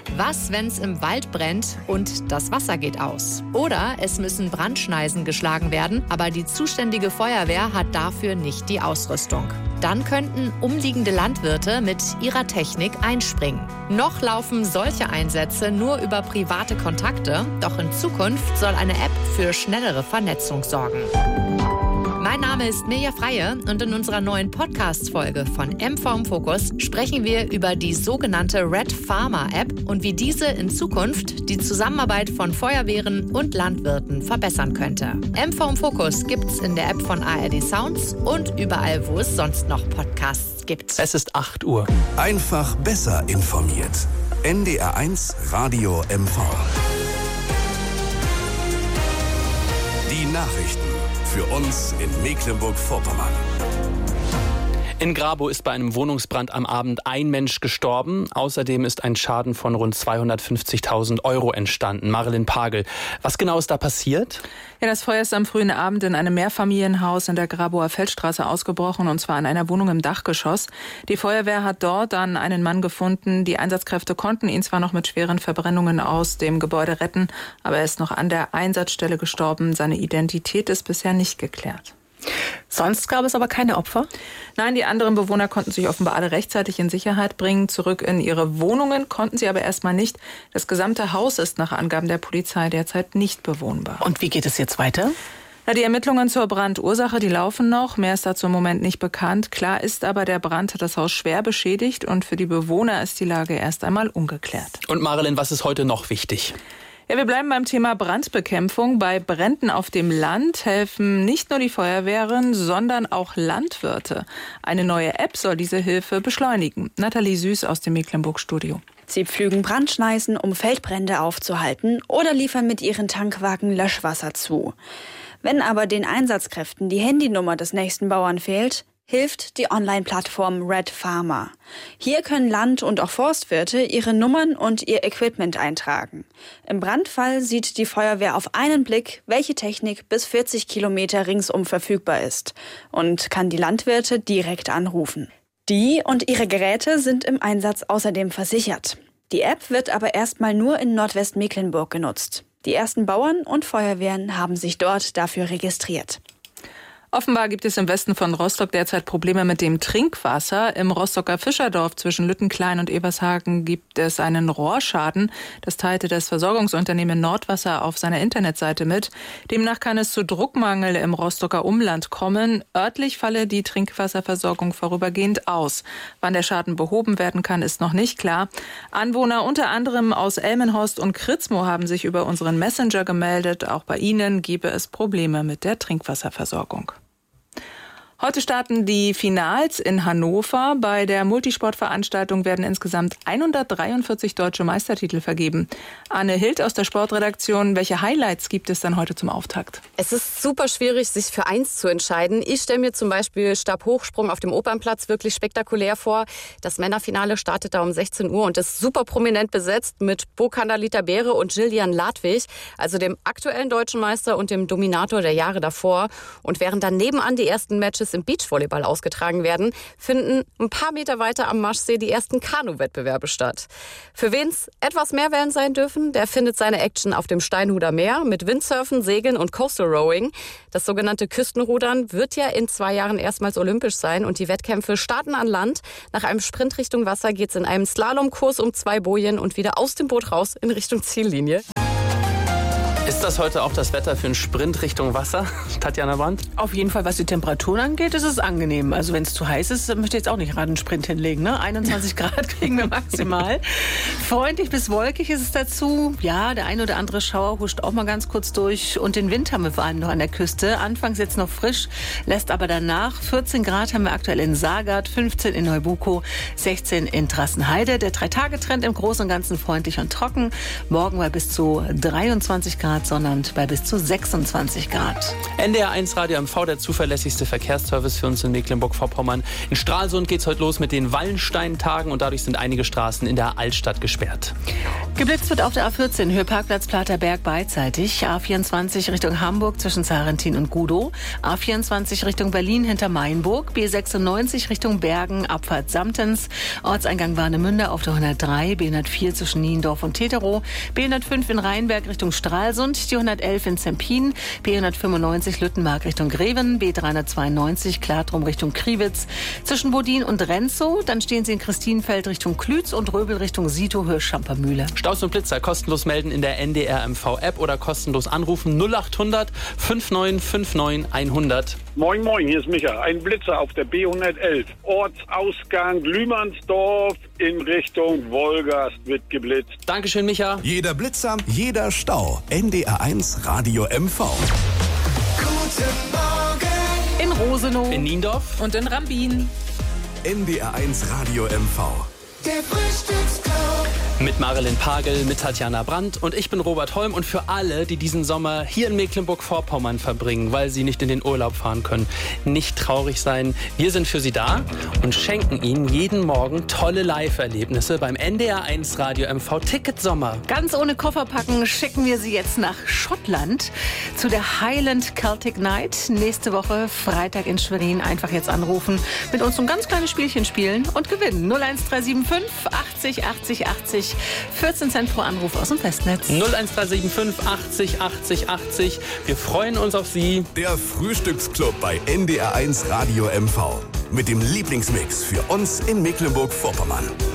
Was, wenn es im Wald brennt und das Wasser geht aus? Oder es müssen Brandschneisen geschlagen werden, aber die zuständige Feuerwehr hat dafür nicht die Ausrüstung. Dann könnten umliegende Landwirte mit ihrer Technik einspringen. Noch laufen solche Einsätze nur über private Kontakte, doch in Zukunft soll eine App für schnellere Vernetzung sorgen. Mein Name ist Mirja Freie und in unserer neuen Podcast-Folge von MV im Fokus sprechen wir über die sogenannte Red Farmer App und wie diese in Zukunft die Zusammenarbeit von Feuerwehren und Landwirten verbessern könnte. MV im Fokus gibt's in der App von ARD Sounds und überall, wo es sonst noch Podcasts gibt. Es ist 8 Uhr. Einfach besser informiert. NDR1 Radio MV. Die Nachrichten für uns in Mecklenburg-Vorpommern. In Grabow ist bei einem Wohnungsbrand am Abend ein Mensch gestorben. Außerdem ist ein Schaden von rund 250.000 Euro entstanden. Marilyn Pagel, was genau ist da passiert? Ja, das Feuer ist am frühen Abend in einem Mehrfamilienhaus in der Grabower Feldstraße ausgebrochen, und zwar in einer Wohnung im Dachgeschoss. Die Feuerwehr hat dort dann einen Mann gefunden. Die Einsatzkräfte konnten ihn zwar noch mit schweren Verbrennungen aus dem Gebäude retten, aber er ist noch an der Einsatzstelle gestorben. Seine Identität ist bisher nicht geklärt. Sonst gab es aber keine Opfer? Nein, die anderen Bewohner konnten sich offenbar alle rechtzeitig in Sicherheit bringen. Zurück in ihre Wohnungen konnten sie aber erstmal nicht. Das gesamte Haus ist nach Angaben der Polizei derzeit nicht bewohnbar. Und wie geht es jetzt weiter? Die Ermittlungen zur Brandursache, die laufen noch. Mehr ist dazu im Moment nicht bekannt. Klar ist aber, der Brand hat das Haus schwer beschädigt und für die Bewohner ist die Lage erst einmal ungeklärt. Und Marilyn, was ist heute noch wichtig? Ja, wir bleiben beim Thema Brandbekämpfung. Bei Bränden auf dem Land helfen nicht nur die Feuerwehren, sondern auch Landwirte. Eine neue App soll diese Hilfe beschleunigen. Nathalie Süß aus dem Mecklenburg-Studio. Sie pflügen Brandschneisen, um Feldbrände aufzuhalten, oder liefern mit ihren Tankwagen Löschwasser zu. Wenn aber den Einsatzkräften die Handynummer des nächsten Bauern fehlt, hilft die Online-Plattform Red Farmer. Hier können Land- und auch Forstwirte ihre Nummern und ihr Equipment eintragen. Im Brandfall sieht die Feuerwehr auf einen Blick, welche Technik bis 40 Kilometer ringsum verfügbar ist, und kann die Landwirte direkt anrufen. Die und ihre Geräte sind im Einsatz außerdem versichert. Die App wird aber erstmal nur in Nordwestmecklenburg genutzt. Die ersten Bauern und Feuerwehren haben sich dort dafür registriert. Offenbar gibt es im Westen von Rostock derzeit Probleme mit dem Trinkwasser. Im Rostocker Fischerdorf zwischen Lüttenklein und Evershagen gibt es einen Rohrschaden. Das teilte das Versorgungsunternehmen Nordwasser auf seiner Internetseite mit. Demnach kann es zu Druckmangel im Rostocker Umland kommen. Örtlich falle die Trinkwasserversorgung vorübergehend aus. Wann der Schaden behoben werden kann, ist noch nicht klar. Anwohner unter anderem aus Elmenhorst und Kritzmo haben sich über unseren Messenger gemeldet. Auch bei ihnen gebe es Probleme mit der Trinkwasserversorgung. Heute starten die Finals in Hannover. Bei der Multisportveranstaltung werden insgesamt 143 deutsche Meistertitel vergeben. Anne Hild aus der Sportredaktion, welche Highlights gibt es dann heute zum Auftakt? Es ist super schwierig, sich für eins zu entscheiden. Ich stelle mir zum Beispiel Stabhochsprung auf dem Opernplatz wirklich spektakulär vor. Das Männerfinale startet da um 16 Uhr und ist super prominent besetzt mit Bo-Kandalita Beere und Gillian Ladwig, also dem aktuellen deutschen Meister und dem Dominator der Jahre davor. Und während dann nebenan die ersten Matches im Beachvolleyball ausgetragen werden, finden ein paar Meter weiter am Maschsee die ersten Kanu-Wettbewerbe statt. Für wen es etwas mehr Wellen sein dürfen, der findet seine Action auf dem Steinhuder Meer mit Windsurfen, Segeln und Coastal Rowing. Das sogenannte Küstenrudern wird ja in 2 Jahren erstmals olympisch sein und die Wettkämpfe starten an Land. Nach einem Sprint Richtung Wasser geht es in einem Slalomkurs um 2 Bojen und wieder aus dem Boot raus in Richtung Ziellinie. Ist das heute auch das Wetter für einen Sprint Richtung Wasser, Tatjana Brandt? Auf jeden Fall, was die Temperaturen angeht, ist es angenehm. Also wenn es zu heiß ist, möchte ich jetzt auch nicht gerade einen Sprint hinlegen. Ne? 21 Grad kriegen wir maximal. Freundlich bis wolkig ist es dazu. Ja, der ein oder andere Schauer huscht auch mal ganz kurz durch. Und den Wind haben wir vor allem noch an der Küste. Anfangs jetzt noch frisch, lässt aber danach. 14 Grad haben wir aktuell in Sagard, 15 in Neubukow, 16 in Trassenheide. Der 3-Tage-Trend im Großen und Ganzen freundlich und trocken. Morgen bei bis zu 23 Grad. Sonnabend bei bis zu 26 Grad. NDR1 Radio MV, der zuverlässigste Verkehrsservice für uns in Mecklenburg-Vorpommern. In Stralsund geht es heute los mit den Wallenstein-Tagen und dadurch sind einige Straßen in der Altstadt gesperrt. Geblitzt wird auf der A14, Höhe Parkplatz Platerberg beidseitig. A24 Richtung Hamburg zwischen Sarentin und Gudow. A24 Richtung Berlin hinter Mainburg. B96 Richtung Bergen, Abfahrt Samtens. Ortseingang Warnemünde auf der 103. B104 zwischen Niendorf und Teterow. B105 in Rheinberg Richtung Stralsund. Die 111 in Zempin. B195 Lüttenmark Richtung Greven. B392 Klartrum Richtung Kriwitz. Zwischen Bodin und Renzow. Dann stehen Sie in Christienfeld Richtung Klütz und Röbel Richtung Sito, Höhe Schampermühle. Staus und Blitzer kostenlos melden in der NDR MV-App oder kostenlos anrufen 0800 5959 100. Moin, moin, hier ist Micha. Ein Blitzer auf der B111. Ortsausgang Lühmannsdorf in Richtung Wolgast wird geblitzt. Dankeschön, Micha. Jeder Blitzer, jeder Stau. NDR1 Radio MV. Guten Morgen. In Rosenow. In Niendorf. Und in Rambin. NDR1 Radio MV. Der Frühstücksclub. Mit Marilyn Pagel, mit Tatjana Brandt und ich bin Robert Holm. Und für alle, die diesen Sommer hier in Mecklenburg-Vorpommern verbringen, weil sie nicht in den Urlaub fahren können, nicht traurig sein. Wir sind für Sie da und schenken Ihnen jeden Morgen tolle Live-Erlebnisse beim NDR1 Radio MV Ticket Sommer. Ganz ohne Koffer packen schicken wir Sie jetzt nach Schottland zu der Highland Celtic Night. Nächste Woche, Freitag in Schwerin. Einfach jetzt anrufen, mit uns ein ganz kleines Spielchen spielen und gewinnen. 01375 80 80 80. 14 Cent pro Anruf aus dem Festnetz. 01375 80 80 80. Wir freuen uns auf Sie. Der Frühstücksclub bei NDR1 Radio MV. Mit dem Lieblingsmix für uns in Mecklenburg-Vorpommern.